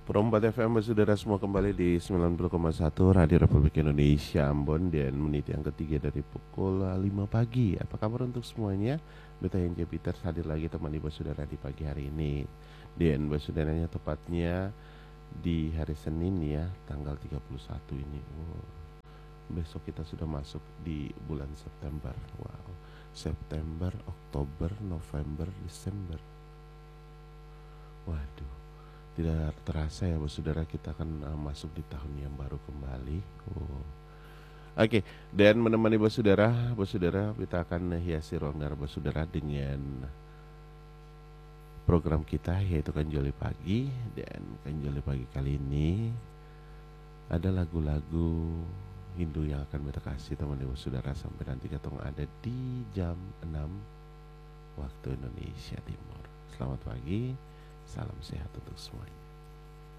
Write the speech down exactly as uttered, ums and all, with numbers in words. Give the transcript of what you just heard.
Perempat F M saudara semua kembali di sembilan puluh koma satu Radio Republik Indonesia Ambon. Dan menit yang ketiga dari pukul lima pagi. Apa kabar untuk semuanya? Beta yang Peter hadir lagi temani saudara di pagi hari ini. Dan saudaranya tepatnya di hari Senin ya, tanggal tiga puluh satu ini. Wow. Besok kita sudah masuk di bulan September. Wow. September, Oktober, November, Desember. Waduh. Tidak terasa ya saudara, kita akan uh, masuk di tahun yang baru kembali. Oh. Oke, okay. Dan menemani saudara, saudara kita akan hiasi ruang saudara dengan program kita yaitu Kanjoli Pagi. Dan Kanjoli Pagi kali ini ada lagu-lagu Hindu yang akan kita kasih teman-teman saudara sampai nanti ketemu ada di jam enam waktu Indonesia Timur. Selamat pagi. Salam sehat untuk semuanya.